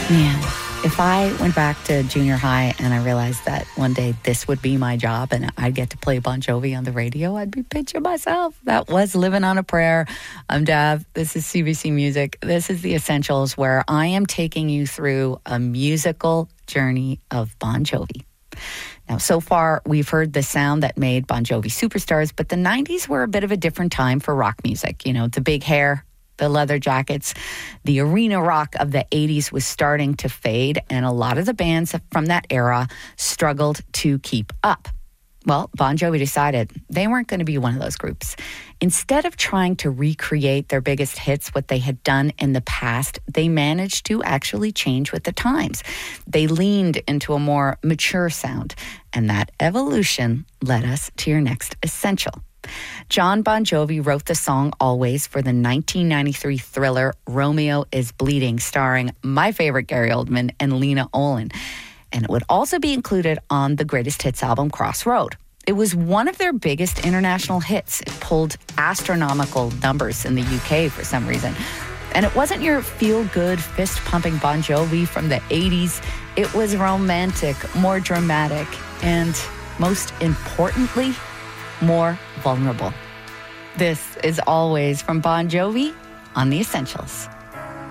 Man, if I went back to junior high and I realized that one day this would be my job and I'd get to play Bon Jovi on the radio, I'd be pinching myself. That was Living on a Prayer. I'm Dav. This is CBC Music. This is The Essentials, where I am taking you through a musical journey of Bon Jovi. Now, so far, we've heard the sound that made Bon Jovi superstars, but the 90s were a bit of a different time for rock music. You know, the big hair, the leather jackets, the arena rock of the 80s was starting to fade, and a lot of the bands from that era struggled to keep up. Well, Bon Jovi decided they weren't going to be one of those groups. Instead of trying to recreate their biggest hits, what they had done in the past, they managed to actually change with the times. They leaned into a more mature sound, and that evolution led us to your next essential. John Bon Jovi wrote the song Always for the 1993 thriller Romeo is Bleeding, starring my favorite Gary Oldman and Lena Olin. And it would also be included on the greatest hits album Crossroad. It was one of their biggest international hits. It pulled astronomical numbers in the UK for some reason. And it wasn't your feel-good, fist-pumping Bon Jovi from the 80s. It was romantic, more dramatic, and most importantly, more vulnerable. This is Always from Bon Jovi on The Essentials.